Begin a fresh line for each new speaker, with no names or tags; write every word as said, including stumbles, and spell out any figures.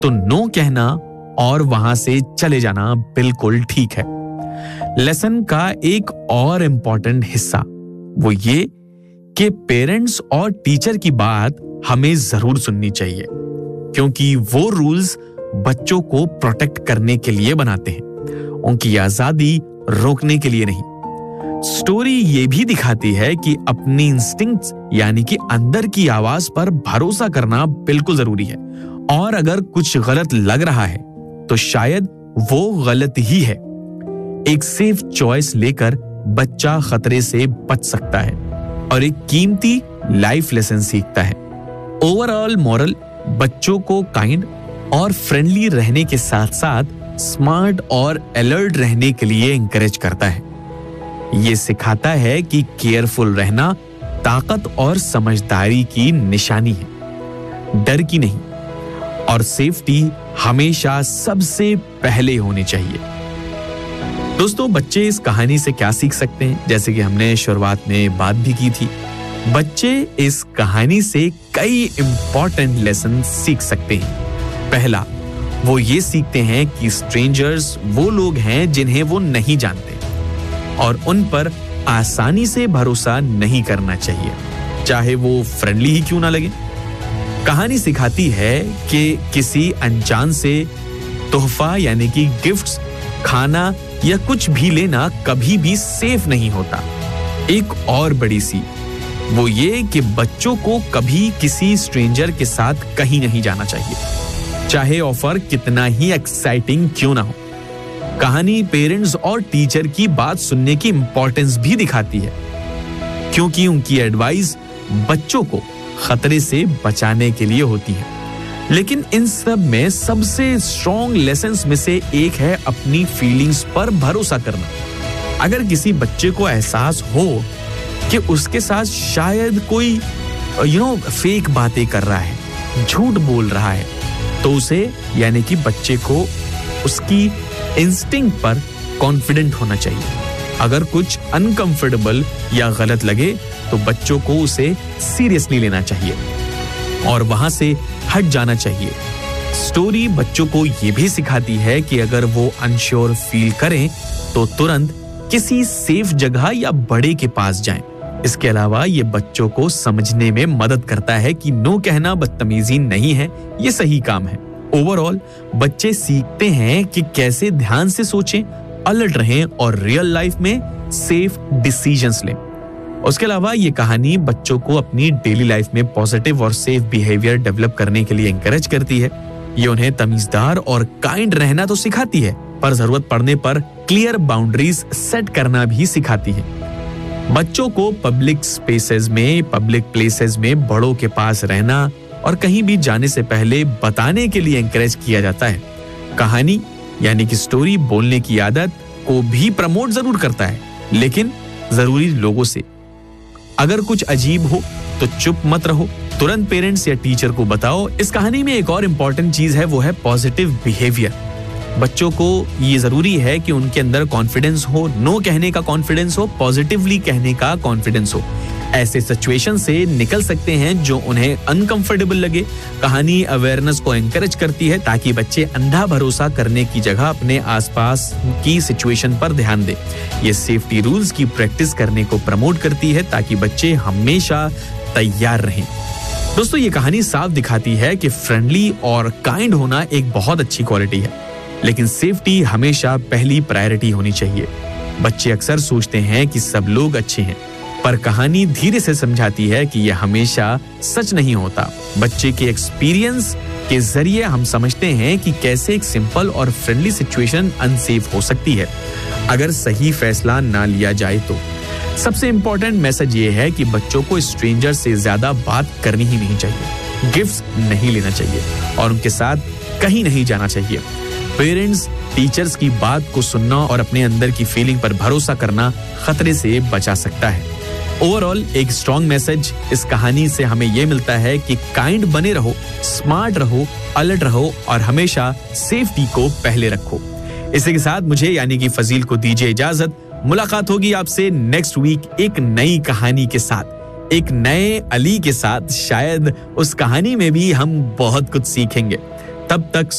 तो नो कहना और वहां से चले जाना बिल्कुल ठीक है। लेसन का एक और इम्पॉर्टेंट हिस्सा वो ये कि पेरेंट्स और टीचर की बात हमें जरूर सुननी चाहिए, क्योंकि वो रूल्स बच्चों को प्रोटेक्ट करने के लिए बनाते हैं, उनकी आजादी रोकने के लिए नहीं। स्टोरी ये भी दिखाती है कि अपनी इंस्टिंक्ट्स यानी कि अंदर की आवाज पर भरोसा करना बिल्कुल जरूरी है, और अगर कुछ गलत लग रहा है तो शायद वो गलत ही है। एक सेफ चॉइस लेकर बच्चा खतरे से बच सकता है और एक कीमती लाइफ लेसन सीखता है। ओवरऑल मॉरल बच्चों को काइंड और फ्रेंडली रहने के साथ साथ स्मार्ट और अलर्ट रहने के लिए एनकरेज करता है। ये सिखाता है कि केयरफुल रहना ताकत और समझदारी की निशानी है, डर की नहीं, और सेफ्टी हमेशा सबसे पहले होनी चाहिए। दोस्तों, बच्चे इस कहानी से क्या सीख सकते हैं? जैसे कि हमने शुरुआत में बात भी की थी, बच्चे इस कहानी से कई इंपॉर्टेंट लेसन सीख सकते हैं। पहला, वो ये सीखते हैं कि स्ट्रेंजर्स वो लोग हैं जिन्हें वो नहीं जानते और उन पर आसानी से भरोसा नहीं करना चाहिए, चाहे वो फ्रेंडली ही क्यों ना लगे। कहानी सिखाती है कि किसी अनजान से तोहफा यानी कि गिफ्ट्स, खाना या कुछ भी लेना कभी भी सेफ नहीं होता। एक और बड़ी सी वो ये कि बच्चों को कभी किसी स्ट्रेंजर के साथ कहीं नहीं जाना चाहिए, चाहे ऑफर कितना ही एक्साइटिंग क्यों ना हो। कहानी पेरेंट्स और टीचर की बात सुनने की इंपॉर्टेंस भी दिखाती है, क्योंकि उनकी एडवाइस बच्चों को खतरे से बचाने के लिए होती है। लेकिन इन सब में सबसे स्ट्रॉन्ग लेसन्स में से एक है अपनी फीलिंग्स पर भरोसा करना। अगर किसी बच्चे को एहसास हो कि उसके साथ शायद कोई यू नो फेक बातें कर रहा है, झूठ बोल रहा है, तो उसे यानी कि बच्चे को उसकी इंस्टिंक्ट पर कॉन्फिडेंट होना चाहिए। अगर कुछ अनकंफर्टेबल या गलत लगे तो बच्चों को उसे सीरियसली लेना चाहिए और वहां से हट जाना चाहिए। स्टोरी बच्चों को यह भी सिखाती है कि अगर वो अनश्योर फील करें तो तुरंत किसी सेफ जगह या बड़े के पास जाएं। इसके अलावा ये बच्चों को समझने में मदद करता है कि नो कहना बदतमीजी नहीं है, ये सही काम है। ओवरऑल बच्चे सीखते हैं कि कैसे ध्यान से सोचें, अलर्ट रहें और रियल लाइफ में सेफ डिसीजंस लें। उसके अलावा ये कहानी बच्चों को अपनी डेली लाइफ में पॉजिटिव और सेफ बिहेवियर डेवलप करने के लिए एनकरेज करती है। ये उन्हें तमीजदार और काइंड रहना तो सिखाती है, पर जरूरत पड़ने पर क्लियर बाउंड्रीज सेट करना भी सिखाती है। बच्चों को पब्लिक स्पेसेस में, पब्लिक प्लेसेस में बड़ों के पास रहना और कहीं भी जाने से पहले बताने के लिए एनकरेज किया जाता है। कहानी यानी कि स्टोरी बोलने की आदत को भी प्रमोट जरूर करता है, लेकिन जरूरी लोगों से। अगर कुछ अजीब हो तो चुप मत रहो, तुरंत पेरेंट्स या टीचर को बताओ। इस कहानी में एक और इम्पॉर्टेंट चीज है, वो है पॉजिटिव बिहेवियर। बच्चों को ये जरूरी है कि उनके अंदर कॉन्फिडेंस हो, नो कहने का कॉन्फिडेंस हो, पॉजिटिवली कहने का कॉन्फिडेंस हो। ऐसे सिचुएशन से निकल सकते हैं जो उन्हें अनकंफर्टेबल लगे। कहानी अवेयरनेस को एनकरेज करती है ताकि बच्चे अंधा भरोसा करने की जगह अपने आसपास की सिचुएशन पर ध्यान दें। ये सेफ्टी रूल्स की प्रैक्टिस करने को प्रमोट करती है ताकि बच्चे हमेशा तैयार रहें। दोस्तों, ये कहानी साफ दिखाती है कि फ्रेंडली और काइंड होना एक बहुत अच्छी क्वालिटी है, लेकिन सेफ्टी हमेशा पहली प्रायोरिटी होनी चाहिए। बच्चे अक्सर सोचते हैं कि सब लोग अच्छे हैं, पर कहानी धीरे से समझाती है कि यह हमेशा सच नहीं होता। बच्चे के एक्सपीरियंस के जरिए हम समझते हैं कि कैसे एक सिंपल और फ्रेंडली सिचुएशन अनसेफ हो सकती है अगर सही फैसला ना लिया जाए तो। सबसे इंपॉर्टेंट मैसेज ये है कि बच्चों को स्ट्रेंजर से ज्यादा बात करनी ही नहीं चाहिए, गिफ्ट्स नहीं लेना चाहिए और उनके साथ कहीं नहीं जाना चाहिए। पेरेंट्स, टीचर्स की बात को सुनना और अपने अंदर की फीलिंग पर भरोसा करना खतरे से बचा सकता है। ओवरऑल एक स्ट्रॉन्ग मैसेज इस कहानी से हमें यह मिलता है कि काइंड बने रहो, स्मार्ट रहो, अलर्ट रहो और हमेशा सेफ्टी को पहले रखो। इसी के साथ मुझे यानी कि फजील को दीजिए इजाजत। मुलाकात होगी आपसे नेक्स्ट वीक एक नई कहानी के साथ, एक नए अली के साथ। शायद उस कहानी में भी हम बहुत कुछ सीखेंगे। तब तक